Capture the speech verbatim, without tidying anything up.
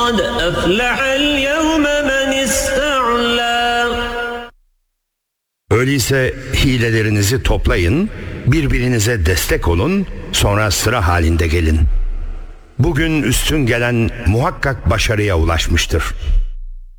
قد أفلح اليوم من استعلى. Öyleyse hilelerinizi toplayın, birbirinize destek olun, sonra sıra halinde gelin. Bugün üstün gelen muhakkak başarıya ulaşmıştır.